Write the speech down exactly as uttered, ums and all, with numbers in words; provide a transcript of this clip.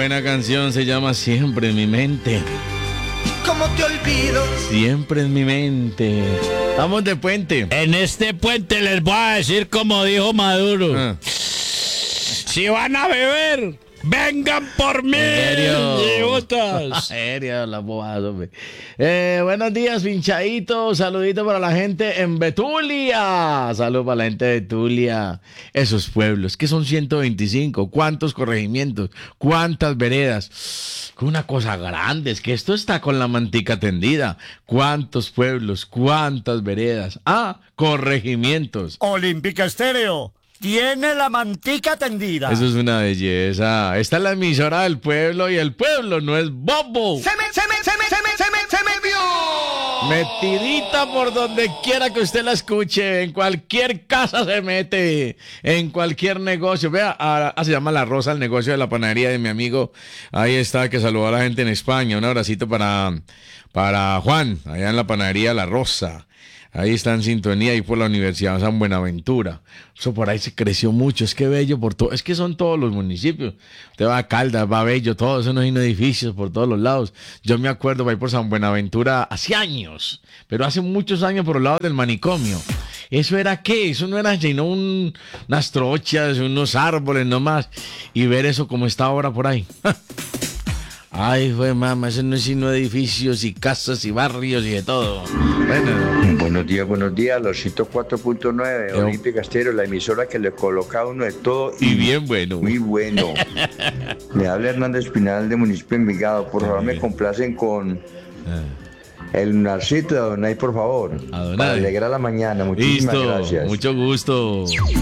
buena canción se llama Siempre en mi mente. ¿Cómo te olvido? Siempre en mi mente. Estamos de puente. En este puente les voy a decir como dijo Maduro. Ah. Si van a beber, vengan por mí. idiotas. Serio, la bobada, hombre. Eh, buenos días, pinchaditos. Saludito para la gente en Betulia. Saludos para la gente de Betulia. Esos pueblos, que son ciento veinticinco. ¿Cuántos corregimientos? ¿Cuántas veredas? Una cosa grande, es que esto está con la mantica tendida. ¿Cuántos pueblos? ¿Cuántas veredas? Ah, corregimientos. Olímpica Estéreo tiene la mantica tendida. Eso es una belleza. Esta es la emisora del pueblo y el pueblo no es bobo. Se me, se me, se me, se me, se me, se me vio. Metidita por donde quiera que usted la escuche, en cualquier casa se mete, en cualquier negocio. Vea, ahora se llama La Rosa, el negocio de la panadería de mi amigo. Ahí está, que saludó a la gente en España. Un abracito para, para Juan, allá en la panadería La Rosa. Ahí está en sintonía, ahí por la Universidad de San Buenaventura. Eso por ahí se creció mucho. Es que Bello por todo. Es que son todos los municipios. Usted va a Caldas, va a Bello, todo eso no hay edificios por todos los lados. Yo me acuerdo, va por San Buenaventura hace años, pero hace muchos años por los lados del manicomio. ¿Eso era qué? Eso no era sino un, unas trochas, unos árboles nomás. Y ver eso como está ahora por ahí. Ay, fue mamá, eso no es sino edificios y casas y barrios y de todo. Bueno. Buenos días, buenos días, Losito cuatro punto nueve, Yo. Olímpica Estéreo, la emisora que le coloca a uno de todo Y bien bueno. muy bueno. Me habla Hernández Espinal de Municipio de Envigado. Por favor, me complacen con el Narcito de Adonai, por favor. Adonai. Para alegrar la mañana. Muchísimas Listo, gracias. mucho gusto.